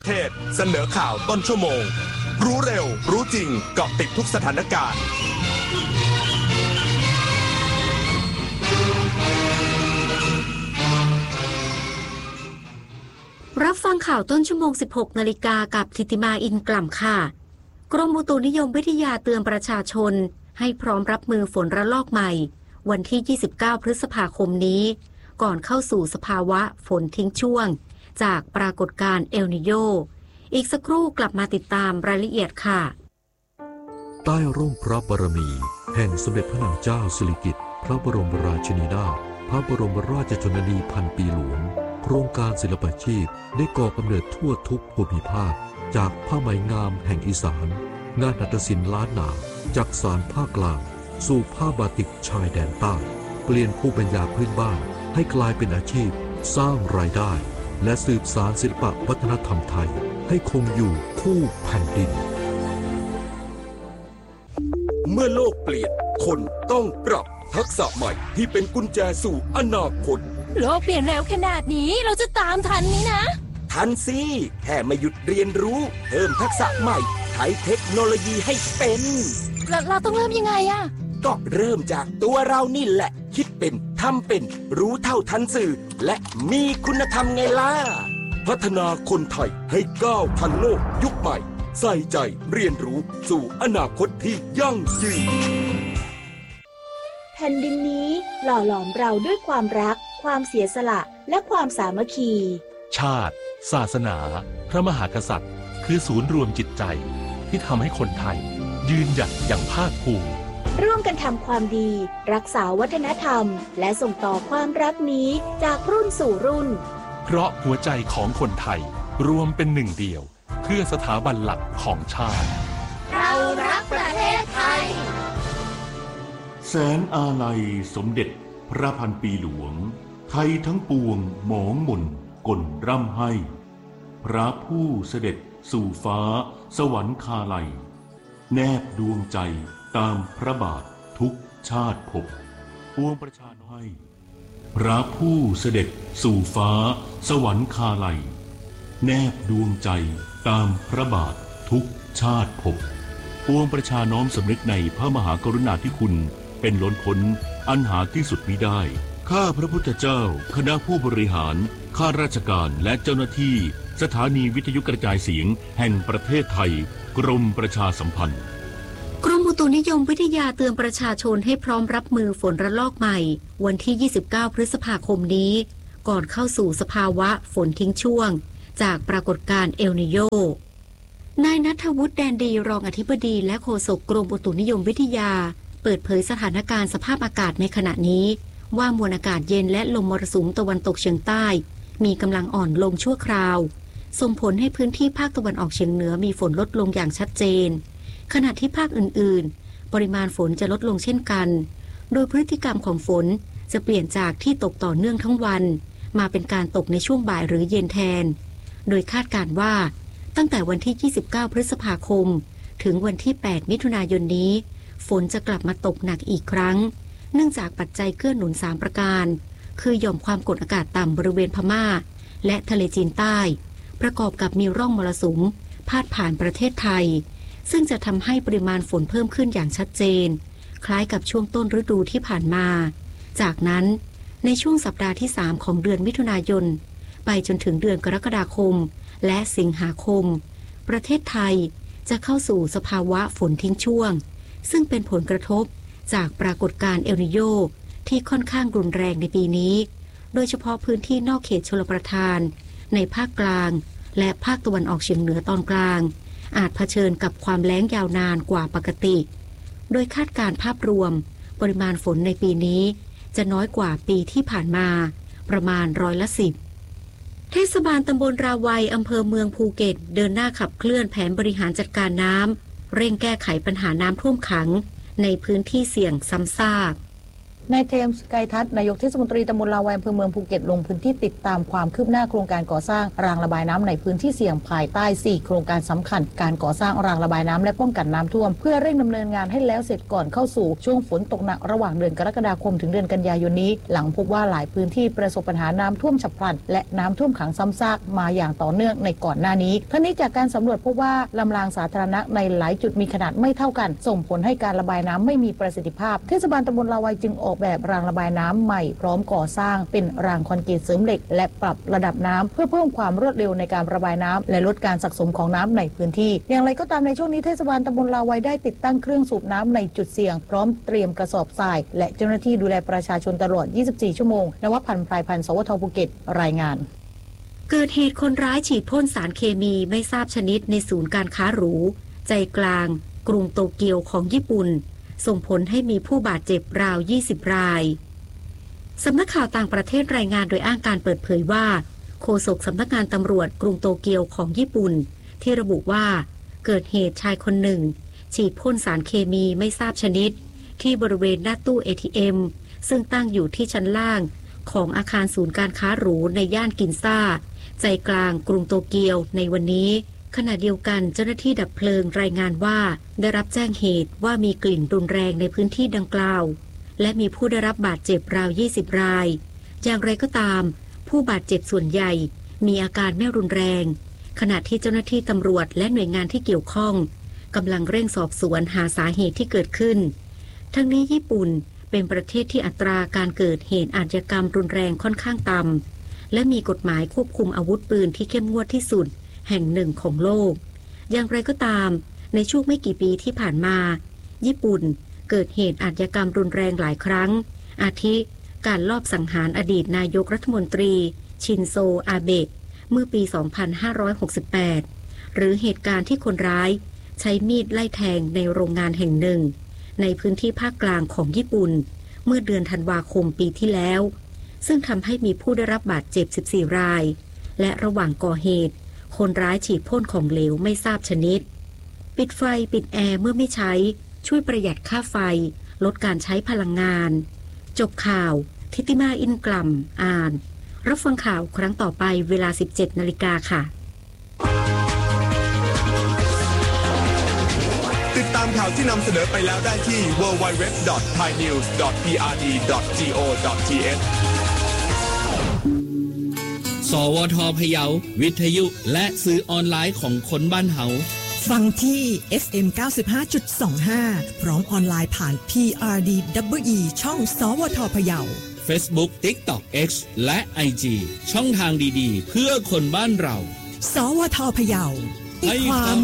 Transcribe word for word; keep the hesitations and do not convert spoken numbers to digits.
เทศเสนอข่าวต้นชั่วโมงรู้เร็วรู้จริงเกาะติดทุกสถานการณ์รับฟังข่าวต้นชั่วโมง สิบหกนาฬิกากับธิติมาอินกล่ำค่ะกรมอุตุนิยมวิทยาเตือนประชาชนให้พร้อมรับมือฝนระลอกใหม่วันที่ยี่สิบเก้าพฤษภาคมนี้ก่อนเข้าสู่สภาวะฝนทิ้งช่วงจากปรากฏการณ์เอลนิโญอีกสักครู่กลับมาติดตามรายละเอียดค่ะใต้ร่มพระบารมีแห่งสมเด็จพระนางเจ้าสิริกิติ์พระบรมราชินีนาถพระบรมราชชนนีพันปีหลวงโครงการศิลปาชีพได้ก่อกำเนิดทั่วทุกภูมิภาคจากผ้าไหมงามแห่งอีสานงานหัตถศิลป์ล้านนาจากสานภาคกลางสู่ผ้าบาติกชายแดนใต้เปลี่ยนภูมิปัญญาพื้นบ้านให้กลายเป็นอาชีพสร้างรายได้และสืบสานศิลปวัฒนธรรมไทยให้คงอยู่คู่แผ่นดินเมื่อโลกเปลี่ยนคนต้องปรับทักษะใหม่ที่เป็นกุญแจสู่อนาคตโลกเปลี่ยนเร็วขนาดนี้เราจะตามทันไหมนะทันสิแค่ไม่หยุดเรียนรู้เพิ่มทักษะใหม่ใช้เทคโนโลยีให้เป็นเราเราต้องเริ่มยังไงอะก็เริ่มจากตัวเรานี่แหละคิดเป็นทำเป็นรู้เท่าทันสื่อและมีคุณธรรมไงล่ะพัฒนาคนไทยให้ก้าวทันโลกยุคใหม่ใส่ใจเรียนรู้สู่อนาคตที่ยั่งยืนแผ่นดินนี้หล่อหลอมเราด้วยความรักความเสียสละและความสามัคคีชาติศาสนาพระมหากษัตริย์คือศูนย์รวมจิตใจที่ทำให้คนไทยยืนหยัดอย่างภาคภูมิร่วมกันทำความดีรักษาวัฒนธรรมและส่งต่อความรักนี้จากรุ่นสู่รุ่นเพราะหัวใจของคนไทยรวมเป็นหนึ่งเดียวเพื่อสถาบันหลักของชาติเรารักประเทศไทยแสนอาลัยสมเด็จพระพันปีหลวงไทยทั้งปวงหมองหม่นก่นร่ำให้พระผู้เสด็จสู่ฟ้าสวรรคาลัยแนบดวงใจตามพระบาททุกชาติภพปวงประชาให้พระผู้เสด็จสู่ฟ้าสวรรคาลัยแนบดวงใจตามพระบาททุกชาติภพปวงประชาน้อมสำนึกในพระมหากรุณาธิคุณเป็นล้นพ้นอันหาที่สุดมิได้ข้าพระพุทธเจ้าคณะผู้บริหารข้าราชการและเจ้าหน้าที่สถานีวิทยุกระจายเสียงแห่งประเทศไทยกรมประชาสัมพันธ์กรมอุตุนิยมวิทยาเตือนประชาชนให้พร้อมรับมือฝนระลอกใหม่วันที่ยี่สิบเก้าพฤษภาคมนี้ก่อนเข้าสู่สภาวะฝนทิ้งช่วงจากปรากฏการณ์เอลนิโญนายณัฐวุฒิแดนดีรองอธิบดีและโฆษกกรมอุตุนิยมวิทยาเปิดเผยสถานการณ์สภาพอากาศในขณะนี้ว่ามวลอากาศเย็นและลมมรสุมตะวันตกเฉียงใต้มีกำลังอ่อนลงชั่วคราวส่งผลให้พื้นที่ภาคตะวันออกเฉียงเหนือมีฝนลดลงอย่างชัดเจนขณะที่ภาคอื่นๆปริมาณฝนจะลดลงเช่นกันโดยพฤติกรรมของฝนจะเปลี่ยนจากที่ตกต่อเนื่องทั้งวันมาเป็นการตกในช่วงบ่ายหรือเย็นแทนโดยคาดการณ์ว่าตั้งแต่วันที่ยี่สิบเก้าพฤษภาคมถึงวันที่แปดมิถุนายนนี้ฝนจะกลับมาตกหนักอีกครั้งเนื่องจากปัจจัยเกื้อหนุนสามประการคือหย่อมความกดอากาศต่ำบริเวณพม่าและทะเลจีนใต้ประกอบกับมีร่องมรสุมพาดผ่านประเทศไทยซึ่งจะทำให้ปริมาณฝนเพิ่มขึ้นอย่างชัดเจนคล้ายกับช่วงต้นฤดูที่ผ่านมาจากนั้นในช่วงสัปดาห์ที่สามของเดือนมิถุนายนไปจนถึงเดือนกรกฎาคมและสิงหาคมประเทศไทยจะเข้าสู่สภาวะฝนทิ้งช่วงซึ่งเป็นผลกระทบจากปรากฏการณ์เอลนิโญที่ค่อนข้างรุนแรงในปีนี้โดยเฉพาะพื้นที่นอกเขตชลประทานในภาคกลางและภาคตะวันออกเฉียงเหนือตอนกลางอาจเผชิญกับความแล้งยาวนานกว่าปกติโดยคาดการณ์ภาพรวมปริมาณฝนในปีนี้จะน้อยกว่าปีที่ผ่านมาประมาณร้อยละสิบเทศบาลตำบลราวัยอำเภอเมืองภูเก็ตเดินหน้าขับเคลื่อนแผนบริหารจัดการน้ำเร่งแก้ไขปัญหาน้ำท่วมขังในพื้นที่เสี่ยงซ้ำซากนายเทมส์ไกรทัศน์นายกเทศมนตรีตำบลลาวัยอำเภอเมืองภูเก็ตลงพื้นที่ติดตามความคืบหน้าโครงการก่อสร้างรางระบายน้ำในพื้นที่เสี่ยงภายใต้สี่โครงการสำคัญการก่อสร้างรางระบายน้ำและป้องกันน้ำท่วมเพื่อเร่งดำเนินงานให้แล้วเสร็จก่อนเข้าสู่ช่วงฝนตกหนักระหว่างเดือนกรกฎาคมถึงเดือนกันยายนนี้หลังพบว่าหลายพื้นที่ประสบปัญหาน้ำท่วมฉับพลันและน้ำท่วมขังซ้ำซากมาอย่างต่อเนื่องในก่อนหน้านี้ทั้งนี้จากการสำรวจพบว่าลำรางสาธารณะในหลายจุดมีขนาดไม่เท่ากันส่งผลให้การระบายน้ำไม่มีประสิทธิภาพเทศบาลตำบลลาวัยจึงออกแบบรางระบายน้ำใหม่พร้อมก่อสร้างเป็นรางคอนกรีตเสริมเหล็กและปรับระดับน้ำเพื่อเพิ่มความรวดเร็วในการระบายน้ำและลดการสะสมของน้ำในพื้นที่อย่างไรก็ตามในช่วงนี้เทศบาลตำบลลาวัยได้ติดตั้งเครื่องสูบน้ำในจุดเสี่ยงพร้อมเตรียมกระสอบทรายและเจ้าหน้าที่ดูแลประชาชนตลอดยี่สิบสี่ชั่วโมงนวพันธ์พลายพันธ์สวทภูเก็ตรายงานเกิดเหตุคนร้ายฉีดพ่นสารเคมีไม่ทราบชนิดในศูนย์การค้าหรูใจกลางกรุงโตเกียวของญี่ปุ่นส่งผลให้มีผู้บาดเจ็บราวยี่สิบรายสำนักข่าวต่างประเทศรายงานโดยอ้างการเปิดเผยว่าโฆษกสำนักงานตำรวจกรุงโตเกียวของญี่ปุ่นที่ระบุว่าเกิดเหตุชายคนหนึ่งฉีดพ่นสารเคมีไม่ทราบชนิดที่บริเวณหน้าตู้ เอ ที เอ็ม ซึ่งตั้งอยู่ที่ชั้นล่างของอาคารศูนย์การค้าหรูในย่านกินซ่าใจกลางกรุงโตเกียวในวันนี้ขณะเดียวกันเจ้าหน้าที่ดับเพลิงรายงานว่าได้รับแจ้งเหตุว่ามีกลิ่นรุนแรงในพื้นที่ดังกล่าวและมีผู้ได้รับบาดเจ็บราวยี่สิบรายอย่างไรก็ตามผู้บาดเจ็บส่วนใหญ่มีอาการไม่รุนแรงขณะที่เจ้าหน้าที่ตำรวจและหน่วยงานที่เกี่ยวข้องกำลังเร่งสอบสวนหาสาเหตุที่เกิดขึ้นทั้งนี้ญี่ปุ่นเป็นประเทศที่อัตราการเกิดเหตุอาชญากรรมรุนแรงค่อนข้างต่ำและมีกฎหมายควบคุมอาวุธปืนที่เข้มงวดที่สุดแห่งหนึ่งของโลกอย่างไรก็ตามในช่วงไม่กี่ปีที่ผ่านมาญี่ปุ่นเกิดเหตุอาชญากรรมรุนแรงหลายครั้งอาทิการลอบสังหารอดีตนายกรัฐมนตรีชินโซอาเบะเมื่อปี สองพันห้าร้อยหกสิบแปด หรือเหตุการณ์ที่คนร้ายใช้มีดไล่แทงในโรงงานแห่งหนึ่งในพื้นที่ภาคกลางของญี่ปุ่นเมื่อเดือนธันวาคมปีที่แล้วซึ่งทำให้มีผู้ได้รับบาดเจ็บสิบสี่รายและระหว่างก่อเหตุคนร้ายฉีดพ่นของเหลวไม่ทราบชนิดปิดไฟปิดแอร์เมื่อไม่ใช้ช่วยประหยัดค่าไฟลดการใช้พลังงานจบข่าวทิติมาอินกลัมอ่านรับฟังข่าวครั้งต่อไปเวลา สิบเจ็ดนาฬิกาค่ะติดตามข่าวที่นำเสนอไปแล้วได้ที่ ดับเบิลยู ดับเบิลยู ดับเบิลยู ดอท ไทยนิวส์ ดอท พี อาร์ ดี ดอท จี โอ ดอท ที เอชสวท.พะเยาวิทยุและสื่อออนไลน์ของคนบ้านเฮาฟังที่ เอฟ เอ็ม เก้าสิบห้าจุดสองห้า พร้อมออนไลน์ผ่าน พี อาร์ ดี ดับเบิลยู อี ช่องสวท.พะเยา Facebook TikTok X และ ไอ จี ช่องทางดีๆเพื่อคนบ้านเราสวท.พะเยาให้ความ